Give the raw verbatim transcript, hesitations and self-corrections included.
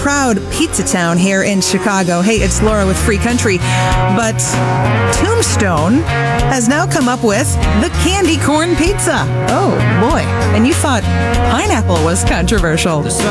proud pizza town here in Chicago. Hey, it's Laura with Free Country. But Tombstone has now come up with the candy corn pizza. Oh, boy. And you thought pineapple was controversial.